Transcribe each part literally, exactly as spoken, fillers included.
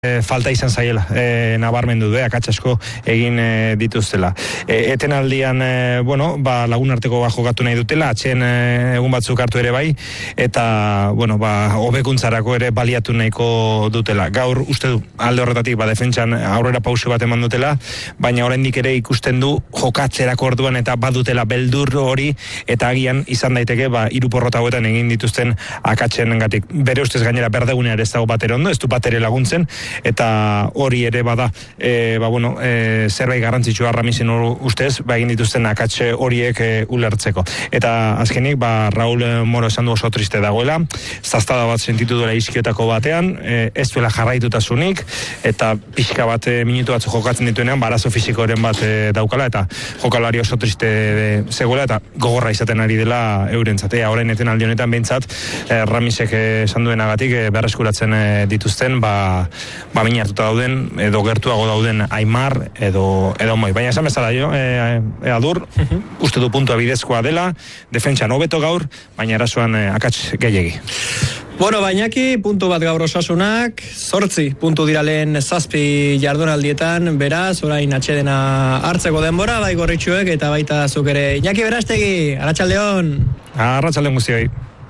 E, falta izan zaiela, e, nabarmendu du, akats asko egin e, dituztela. E, etenaldian, e, bueno, ba, lagun arteko ba, jokatu nahi dutela, atxen e, egun batzuk hartu ere bai, eta, bueno, ba, hobekuntzarako ere baliatu nahiko dutela. Gaur, uste du, alde horretatik, ba, defentsan aurrera pauso bat eman dutela, baina oraindik ere ikusten du jokatzerako orduan eta badutela beldur hori, eta agian izan daiteke, ba, hiru porrota hauetan egin dituzten akatsen gatik. Bere ustez gainera berdegunea ere ez dago batere ondo, ez du batere laguntzen, eta hori ere bada e, ba, bueno, e, zerbait garrantzitsua Ramisen ustez, ba, egin dituzten akatxe horiek e, ulertzeko. Eta azkenik, ba, Raul Moro esan du oso triste dagoela, zaztada bat sentitu duela izkiotako batean, e, ez duela jarraitutasunik, eta pixka bat e, minutu batzu jokatzen dituenean, barazo fisikoren bat e, daukala, eta jokalari oso triste e, zegoela, eta gogorra izaten ari dela eurentzat. Ea, orain eten aldi honetan behintzat, e, Ramisek esan duenagatik e, berreskuratzen e, dituzten, ba, ba min hartuta dauden, edo gertuago dauden Aimar, edo, edo moi. Baina esan bezala jo, e, e, adur, uh-huh. uste du puntua bidezkoa dela, defentsan hobeto gaur, baina erasoan e, akats gehiegi. Bueno, bainaki, puntu bat gaur Osasunak, zortzi puntu dira lehen zazpi jardunaldietan, beraz, orain atxedena hartzeko denbora, bai gorritxuek, eta baita zuk ere. Iñaki Berastegi, arratsaldeon. Arratsaldeon guztioi.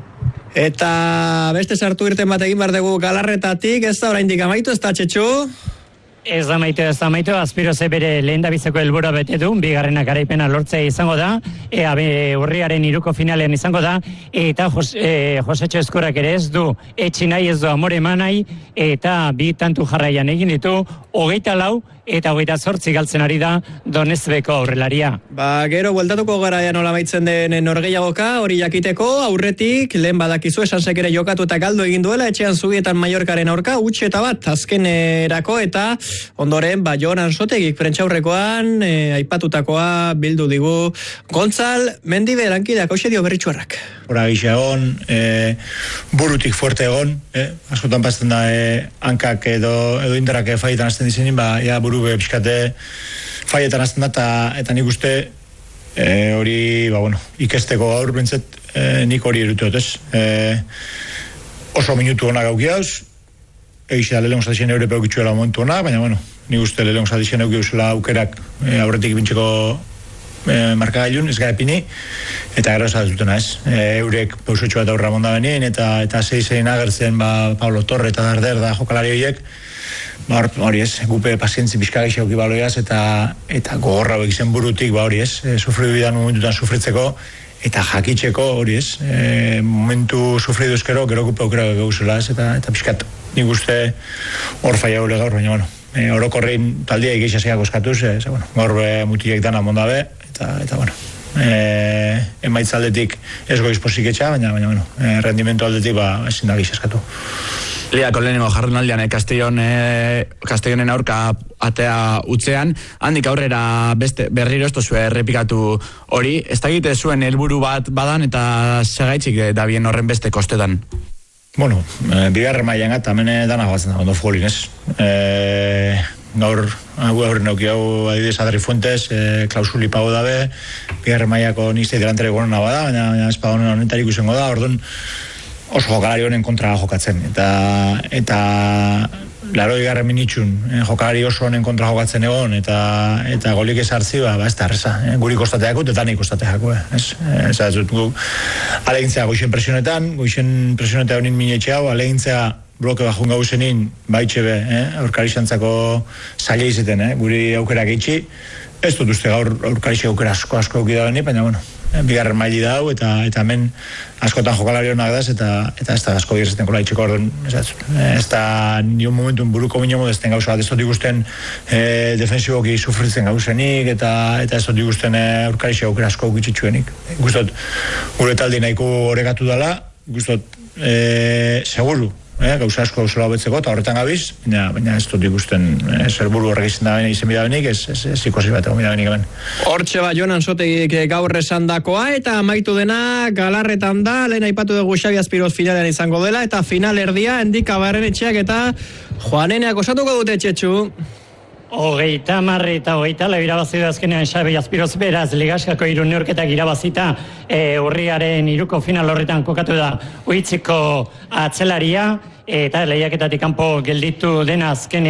Eta beste sartu irten bat egin behar dugu Galarretatik, ez da oraindik amaitu, ez da Txetxu? Ez da amaitu, ez da amaitu, Azpiro ze bere lehen dabizeko helburua bete du, bigarrena garaipena lortzea izango da, ea be, urriaren iruko finalean izango da, eta Jos, e, Josetxo Eskurak ere ez du, etxi nahi ez du amore eman nahi, eta bi tantu jarraian egin ditu, hogeita lau, eta hogeita zortzi galtzen ari da Donezbeko aurrelaria. Ba, gero, bueltatuko gara ea nola maitzen den norgehiagoka, hori jakiteko, aurretik, lehen badakizu esan sekere jokatu eta galdu egin duela, etxean Zubietan Mallorcaren aurka, utxe eta bat, azkenerako, eta ondoren, ba, Jon Ansotegik prentxaurrekoan, e, aipatutakoa bildu digu. Gontzal, Mendibe erankideak, hause dio Berritxuarrak. Hora gisa egon, e, burutik fuerte egon, e, askotan pasten da, e, hankak edo, edo indarrak faietan azten dizenin, ba, ja, buru be pixkate faietan azten da, eta, eta nik uste e, hori, ba, bueno, ikesteko gaur, bentzet, e, nik hori erutu ez. E, oso minutu honak aukiauz, egixe da lehengos adizien Europe aukitzuela momentu honak, baina, bueno, nik uste lehengos adizien aukiuzela aukerak e, aurretik bintxeko e, markagailun, ez gara epini, eta gero esatutena ez. E, eurek pausotxo bat aurra monda benien, eta, eta zei-zein agertzen, ba, Pablo Torre eta Darder da jokalari horiek, ba, hori ez, gupe pazientzi pixka geixi auki baloiaz, eta, eta gogorra hauek izen burutik, ba, hori ez, e, sufridu bidan momentutan sufritzeko, eta jakitzeko hori ez, e, momentu sufridu ezkero, gero gupe aukera gauzela ez, eta, eta pixkat nik uste hor faia gaur, baina, bueno, e, orokorrein taldia egeixas eak oskatuz, e, bueno, gaur e, mutiek dana mondabe, eta, eta, bueno, e, emaitza aldetik ez goiz posik etxa, baina, baina, bueno, e, rendimentu aldetik, ba, ezin da geixas eskatu. Liako lehenengo jardunaldian, eh, Castellon, eh, Castellonen aurka atea utzean, handik aurrera beste berriro ez duzue errepikatu hori, ez da egite zuen helburu bat badan eta segaitzik da bien horren beste kostetan? Bueno, e, bigarren mailan eta hemen dana gatzen da, ondo futbolin ez. E, gaur, hau aurren auki hau adibidez Adri Fuentes, e, klausuli pago dabe, bigarren mailako nizte delantere gorona bada, baina, baina ez pa honetarik izango da, orduan, oso jokalari honen kontra jokatzen, eta eta laro igarren minitxun eh, jokalari oso honen kontra jokatzen egon, eta eta golik ez hartzi, ba, ba ez da arreza, eh, guri kostateako eta ni kostateako, eh, ez, ez ez dut gu alegintzea goixen presionetan, goixen presionetan honin minetxe hau, alegintzea bloke bajun gauzenin, baitxe be, eh, aurkari xantzako zaila izeten, eh, guri aukerak eitxi, ez dut uste gaur aurkari aukera asko asko eukida beni, baina bueno, bigarren maili dau, eta eta hemen askotan jokalari honak daz, eta eta ez da asko birresten kola itxeko orduan, ez da nion momentun buruko minimo dezten gauza bat, ez dut ikusten e, defensiboki sufritzen gauzenik, eta eta ez dut ikusten e, aurkarixi aukera asko gutxitxuenik. Guztot, gure taldi nahiko orekatu dela, guztot, e, seguru, eh, gauza asko gauzela hobetzeko, eta horretan gabiz, baina, baina ez dut ikusten eh, zerburu horrek izan da benik, izen bidabenik, ez, ez, ez ikosi bat egon bidabenik hemen. Hortxe ba, Jon Ansotegik gaur esandakoa, eta amaitu dena Galarretan da, lehen aipatu dugu Xabi Azpiroz finalean izango dela, eta final erdia, Endika Barrenetxeak eta Juaneneak osatuko dute Txetxu. Hogeita marri eta hogeita lau irabazi da azkenean Xabi Azpiroz, beraz ligaskako hiru neurketak irabazita e, urriaren hiruko final horretan kokatu da Uitziko atzelaria eta lehiaketatik kanpo gelditu dena azken